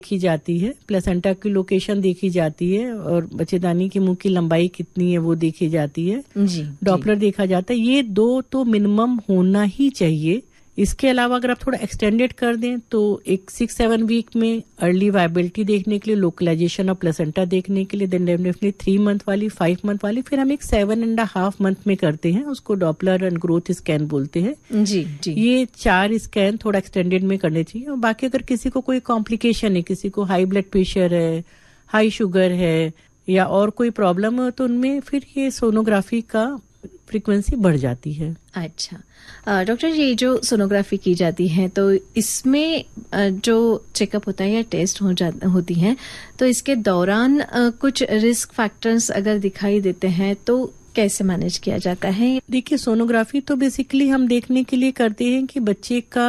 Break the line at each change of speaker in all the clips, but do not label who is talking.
देखी जाती है, प्लेसेंटा की लोकेशन देखी जाती है और बच्चेदानी के मुंह की लंबाई कितनी है वो देखी जाती है
जी।
डॉपलर देखा जाता है। ये 2 तो मिनिमम होना ही चाहिए। इसके अलावा अगर आप थोड़ा एक्सटेंडेड कर दें तो एक 6-7 वीक में अर्ली वायबिलिटी देखने के लिए, लोकलाइजेशन ऑफ प्लेसेंटा देखने के लिए, देन डेफिनेटली 3 मंथ वाली, 5 मंथ वाली, फिर हम एक 7.5 मंथ में करते हैं, उसको डॉपलर एंड ग्रोथ स्कैन बोलते हैं।
जी जी।
ये 4 स्कैन थोड़ा एक्सटेंडेड में करने चाहिए। और बाकी अगर किसी को कोई कॉम्प्लिकेशन है, किसी को हाई ब्लड प्रेशर है, हाई शुगर है या और कोई प्रॉब्लम है तो उनमें फिर ये सोनोग्राफी का फ्रीक्वेंसी बढ़ जाती है।
अच्छा डॉक्टर, ये जो सोनोग्राफी की जाती है तो इसमें जो चेकअप होता है या टेस्ट होती हैं तो इसके दौरान कुछ रिस्क फैक्टर्स अगर दिखाई देते हैं तो कैसे मैनेज किया जाता है?
देखिए, सोनोग्राफी तो बेसिकली हम देखने के लिए करते हैं कि बच्चे का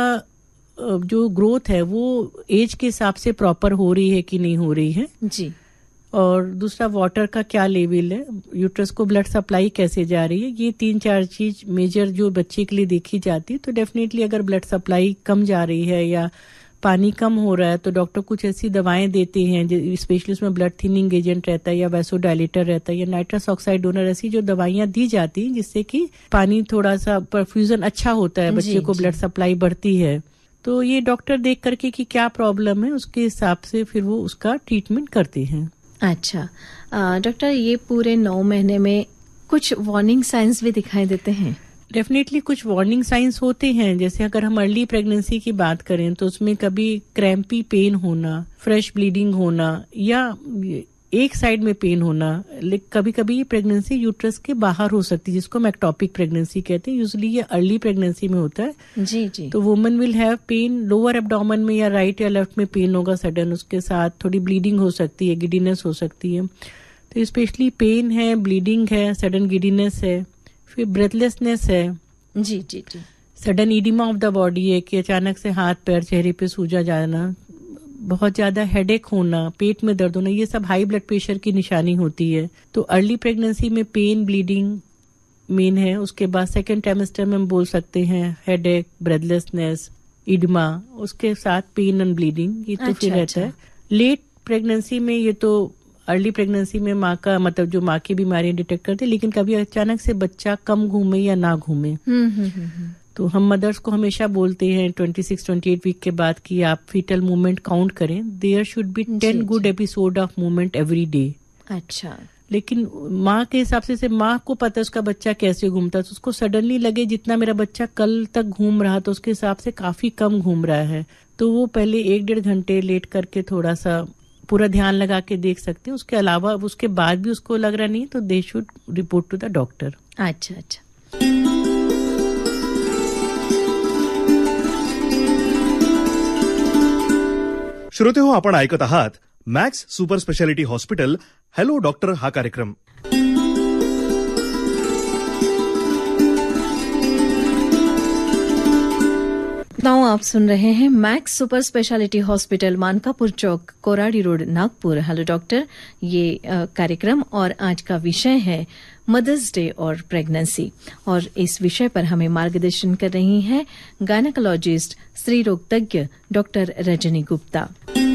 जो ग्रोथ है वो एज के हिसाब से प्रॉपर हो रही है कि नहीं हो रही है
जी।
और दूसरा वाटर का क्या लेवल है, यूट्रस को ब्लड सप्लाई कैसे जा रही है, ये 3-4 चीज मेजर जो बच्चे के लिए देखी जाती है। तो डेफिनेटली अगर ब्लड सप्लाई कम जा रही है या पानी कम हो रहा है तो डॉक्टर कुछ ऐसी दवाएं देते हैं, स्पेशली उसमें ब्लड थिनिंग एजेंट रहता है या वैसोडाइलेटर रहता है या नाइट्रस ऑक्साइड डोनर, ऐसी जो दवाइयां दी जाती हैं जिससे कि पानी थोड़ा सा परफ्यूजन अच्छा होता है, बच्चे को ब्लड सप्लाई बढ़ती है। तो ये डॉक्टर देख करके कि क्या प्रॉब्लम है उसके हिसाब से फिर वो उसका ट्रीटमेंट करते हैं।
अच्छा डॉक्टर, ये पूरे 9 महीने में कुछ वार्निंग साइंस भी दिखाई देते हैं?
डेफिनेटली कुछ वार्निंग साइंस होते हैं। जैसे अगर हम अर्ली प्रेगनेंसी की बात करें तो उसमें कभी क्रैम्पी पेन होना, फ्रेश ब्लीडिंग होना या एक साइड में पेन होना, लेकिन कभी कभी प्रेगनेंसी यूट्रस के बाहर हो सकती है जिसको हम एक्टोपिक प्रेगनेंसी कहते हैं। यूजुअली ये अर्ली प्रेगनेंसी में होता है।
जी जी।
तो woman will have pen lower abdomen में या राइट या लेफ्ट में पेन होगा सडन, उसके साथ थोड़ी ब्लीडिंग हो सकती है, गिडीनेस हो सकती है। तो स्पेशली पेन है, ब्लीडिंग है, सडन गिडीनेस है, फिर ब्रेथलेसनेस है।
जी जी जी।
Sudden oedema of the body है कि अचानक से हाथ पैर चेहरे पे सूजा जाना, बहुत ज्यादा हेडेक होना, पेट में दर्द होना, ये सब हाई ब्लड प्रेशर की निशानी होती है। तो अर्ली प्रेगनेंसी में पेन ब्लीडिंग मेन है। उसके बाद सेकेंड ट्राइमेस्टर में हम बोल सकते हैं हेडेक, ब्रेथलेसनेस, इडिमा, उसके साथ पेन एंड ब्लीडिंग, ये तो फिर रहता है। लेट प्रेगनेंसी में ये तो अर्ली प्रेगनेंसी में माँ का मतलब जो माँ की बीमारियां डिटेक्ट करते, लेकिन कभी अचानक से बच्चा कम घूमे या ना घूमे तो हम मदर्स को हमेशा बोलते हैं 26-28 वीक के बाद कि आप फीटल मूवमेंट काउंट करें। There should be 10 good episode of movement every day.
अच्छा।
लेकिन माँ के हिसाब से माँ को पता है उसका बच्चा कैसे घूमता है, तो उसको सडनली लगे जितना मेरा बच्चा कल तक घूम रहा तो उसके हिसाब से काफी कम घूम रहा है, तो वो पहले 1-1.5 घंटे लेट करके थोड़ा सा पूरा ध्यान लगा के देख सकते हैं। उसके अलावा उसके बाद भी उसको लग रहा नहीं तो they should report to the doctor.
अच्छा अच्छा।
श्रोते हो, आपण ऐकत आहात max super speciality hospital hello doctor हा कार्यक्रम।
नाउ आप सुन रहे हैं max super speciality hospital, Mankapur चौक, Koradi road, Nagpur, hello doctor ये कार्यक्रम। और आज का विषय है मदर्स डे और प्रेगनेंसी, और इस विषय पर हमें मार्गदर्शन कर रही हैं गायनेकोलॉजिस्ट, स्त्री रोग तज्ञ डॉक्टर रजनी गुप्ता।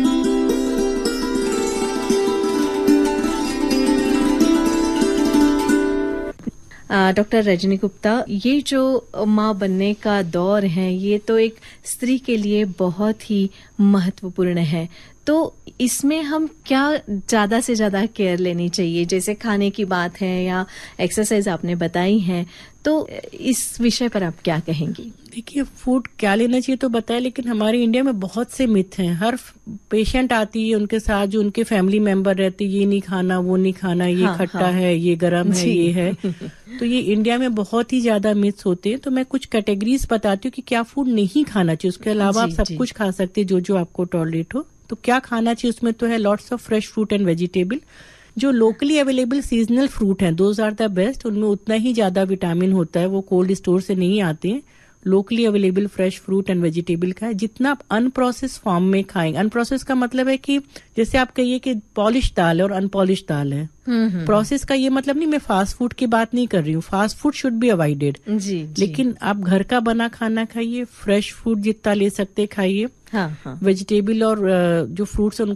डॉक्टर रजनी गुप्ता, ये जो माँ बनने का दौर है ये तो एक स्त्री के लिए बहुत ही महत्वपूर्ण है, तो इसमें हम क्या ज्यादा से ज्यादा केयर लेनी चाहिए? जैसे खाने की बात है या एक्सरसाइज आपने बताई है, तो इस विषय पर आप क्या कहेंगी?
देखिए, फूड क्या लेना चाहिए तो बताया, लेकिन हमारे इंडिया में बहुत से मिथ हैं। हर पेशेंट आती है उनके साथ जो उनके फैमिली मेंबर रहते, ये नहीं खाना, वो नहीं खाना, ये खट्टा है, ये गरम है, ये है। तो ये इंडिया में बहुत ही ज्यादा मिथ्स होते हैं। तो मैं कुछ कैटेगरीज बताती हूँ कि क्या फूड नहीं खाना चाहिए। उसके अलावा आप सब कुछ खा सकते हैं जो आपको टॉलरेट हो। तो क्या खाना चाहिए उसमें तो है lots of fresh fruit and vegetable. जो लोकली अवेलेबल सीजनल फ्रूट हैं दोज आर द बेस्ट। उनमें उतना ही ज्यादा विटामिन होता है, वो कोल्ड स्टोर से नहीं आते हैं। Locally available fresh fruit and vegetable खाएं। जितना आप अनप्रोसेस फॉर्म में खाएंगे, अनप्रोसेस का मतलब है कि जैसे आप कहिए कि पॉलिश दाल है और अनपॉलिश दाल है। प्रोसेस का ये मतलब नहीं, मैं फास्ट फूड की बात नहीं कर रही हूँ, fast food should be avoided. लेकिन आप घर का बना खाना खाइए, फ्रेश फूड जितना ले सकते खाइए,
हाँ, हाँ।
वेजिटेबल और जो फ्रूट्स